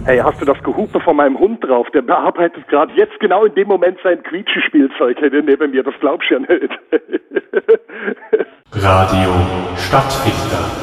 Hey, hast du das Gehupe von meinem Hund drauf? Der bearbeitet gerade jetzt genau in dem Moment sein Quietschespielzeug neben mir. Das glaubst du ja nicht. Radio Stadtfilter.